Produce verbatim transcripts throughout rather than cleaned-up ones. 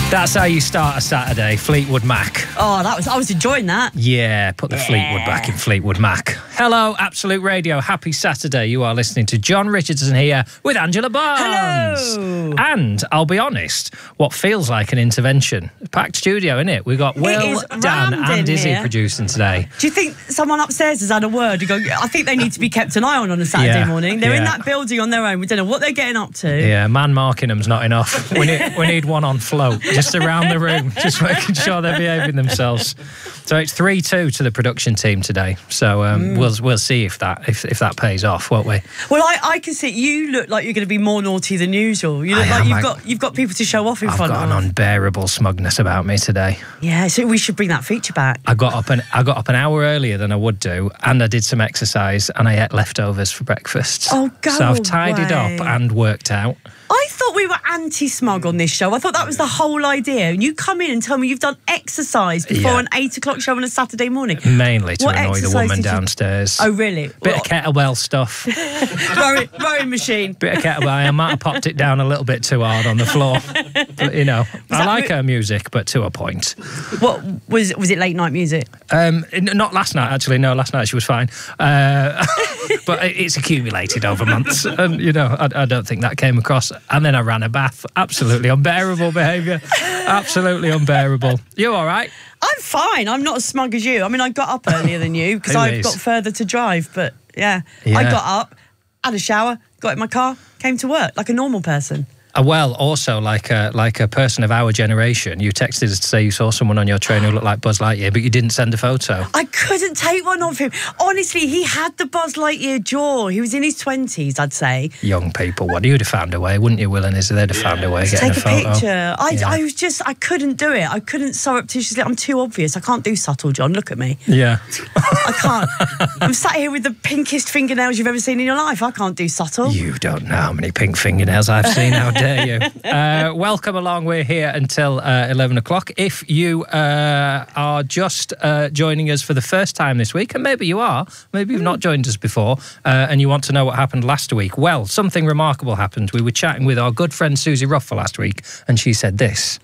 That's how you start a Saturday, Fleetwood Mac. Oh, that was I was enjoying that. Yeah, put the Yeah. Fleetwood back in Fleetwood Mac. Hello, Absolute Radio. Happy Saturday. You are listening to John Richardson here with Angela Barnes. Hello. And I'll be honest, what feels like an intervention. Packed studio, isn't it? We've got Will, is Dan rammed and in Izzy here. producing today. Do you think someone upstairs has had a word? You go, I think they need to be kept an eye on on a Saturday Yeah. morning. They're in Yeah. that building on their own. We don't know what they're getting up to. Yeah, man marking them's not enough. We need, we need one on float, just around the room, just making sure they're behaving themselves. So it's three two to the production team today. So um, Mm. we'll we'll see if that if, if that pays off, won't we? Well, I, I can see you look like you're going to be more naughty than usual. You look I like am, you've I- got you've got people to show off in I've front got of. an unbearable smugness about me today. Yeah, so we should bring that feature back. I got up an I got up an hour earlier than I would do, and I did some exercise, and I ate leftovers for breakfast. Oh, go So I've tidied away. up and worked out. I thought we were anti-smug on this show. I thought that was the whole idea. And you come in and tell me you've done exercise before Yeah. an eight o'clock show on a Saturday morning. Mainly to What annoy the exercise woman did you- downstairs. Oh, really? Bit of kettlebell stuff. rowing, rowing machine. Bit of kettlebell. I might have popped it down a little bit too hard on the floor. But, you know, I that like mo- her music, but to a point. What was was it? Late night music? Um, n- not last night, actually. No, last night she was fine. Uh, but it- it's accumulated over months. And, you know, I, I don't think that came across. And then I ran a bath. Absolutely unbearable behaviour. Absolutely unbearable. You all right? I'm fine. I'm not as smug as you. I mean, I got up earlier than you because Who I've is? got further to drive. But yeah, Yeah. I got up, had a shower, got in my car, came to work like a normal person. Uh, well, also, like a, like a person of our generation, you texted us to say you saw someone on your train who looked like Buzz Lightyear, but you didn't send a photo. I couldn't take one of him. Honestly, he had the Buzz Lightyear jaw. He was in his twenties, I'd say. Young people, what? You'd have found a way, wouldn't you, Will and Izzy? They'd have found a way of getting Take a, a photo. picture. I, Yeah. I was just, I couldn't do it. I couldn't surreptitiously. I'm too obvious. I can't do subtle, John. Look at me. Yeah. I can't. I'm sat here with the pinkest fingernails you've ever seen in your life. I can't do subtle. You don't know how many pink fingernails I've seen. How dare you? Uh, welcome along. We're here until uh, eleven o'clock. If you uh, are just uh, joining us for the first time this week, and maybe you are, maybe you've not joined us before, uh, and you want to know what happened last week, well, something remarkable happened. We were chatting with our good friend Susie Ruffle last week, and she said this.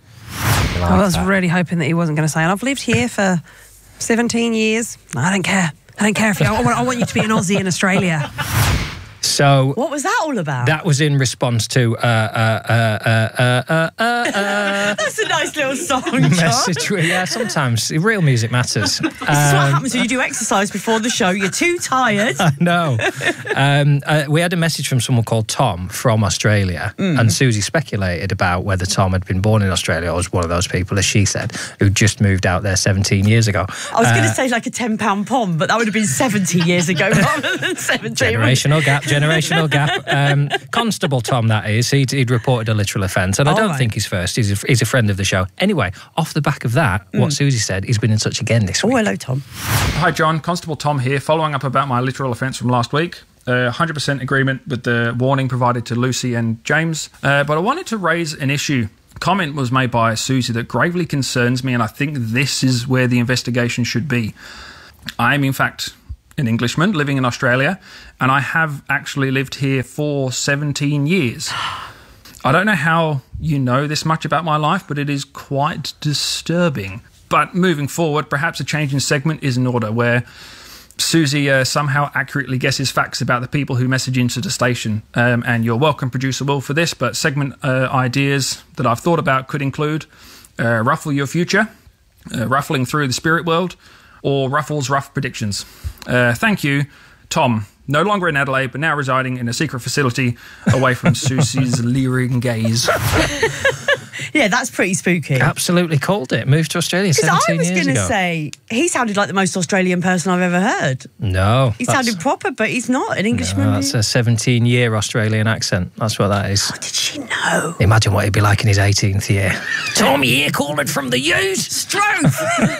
I was really hoping that he wasn't going to say, and I've lived here for seventeen years. I don't care. I don't care if you. I want, I want you to be an Aussie in Australia. So What was that all about? that was in response to uh, uh, uh, uh, uh, uh, uh, uh, That's a nice little song, John. message. Yeah, sometimes real music matters. This is what happens when you do exercise before the show. You're too tired. No. Um, uh, we had a message from someone called Tom from Australia, and Susie speculated about whether Tom had been born in Australia or was one of those people, as she said, who just moved out there seventeen years ago. I was going Uh, to say like a ten pound pom, but that would have been seventy years ago rather than seventeen. Generational gap, generational gap. Um, Constable Tom, that is. He'd, he'd reported a literal offence, and I All don't right. think he's first. He's a, he's a friend of the show. Anyway, off the back of that, what Susie said, he's been in touch again this Oh, week. hello, Tom. Hi John, Constable Tom here, following up about my literal offence from last week. Uh, one hundred percent agreement with the warning provided to Lucy and James, uh, but I wanted to raise an issue. A comment was made by Susie that gravely concerns me, and I think this is where the investigation should be. I am in fact an Englishman living in Australia, and I have actually lived here for seventeen years. I don't know how you know this much about my life, but it is quite disturbing. But moving forward, perhaps a change in segment is in order, where Susie uh, somehow accurately guesses facts about the people who message into the station. Um, and you're welcome, Producer Will, for this, but segment uh, ideas that I've thought about could include uh, Ruffle Your Future, uh, Ruffling Through the Spirit World, or Ruffle's Rough Predictions. Uh, thank you, Tom. No longer in Adelaide, but now residing in a secret facility away from Susie's leering gaze. Yeah, that's pretty spooky. Absolutely called it. Moved to Australia Because I seventeen was years going to ago. say, he sounded like the most Australian person I've ever heard. No. He that's- sounded proper, but he's not an Englishman. No, that's a seventeen-year Australian accent. That's what that is. Did she know? Imagine what he'd be like in his eighteenth year. Tom here, calling from the U's. Stroke!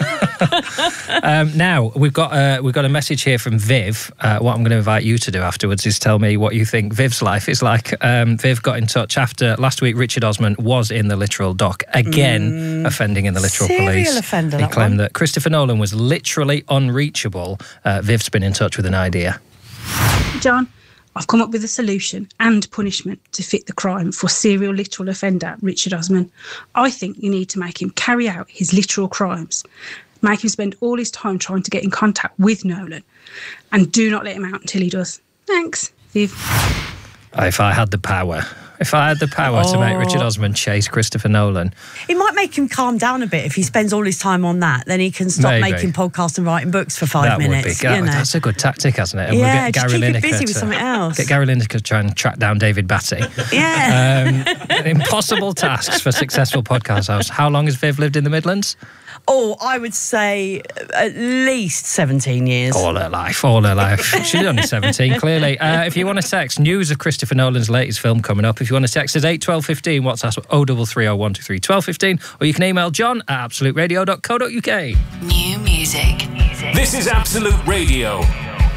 Um, now we've got uh, we've got a message here from Viv. Uh, what I'm going to invite you to do afterwards is tell me what you think Viv's life is like. Um, Viv got in touch after last week. Richard Osman was in the literal dock again, offending in the literal Serial police. offender, He that claimed one. that Christopher Nolan was literally unreachable. Uh, Viv's been in touch with an idea. John, I've come up with a solution and punishment to fit the crime for serial literal offender Richard Osman. I think you need to make him carry out his literal crimes. Make him spend all his time trying to get in contact with Nolan. And do not let him out until he does. Thanks, Viv. If I had the power, if I had the power oh. to make Richard Osman chase Christopher Nolan. It might make him calm down a bit if he spends all his time on that. Then he can stop Maybe. making podcasts and writing books for five that minutes. Would be, you know. That's a good tactic, hasn't it? And yeah, we'll get just Gary keep Lineker him busy to, with something else. Get Gary Lineker to try and track down David Batty. Yeah. Um, impossible tasks for successful podcast hosts. How long has Viv lived in the Midlands? Oh, I would say at least seventeen years. All her life, all her life. She's only seventeen, clearly. Uh, if you want to text news of Christopher Nolan's latest film coming up, if you want to text us eight twelve fifteen, WhatsApp oh double three oh one two three twelve fifteen, or you can email john at absolute radio dot co dot uk. New music. This is Absolute Radio.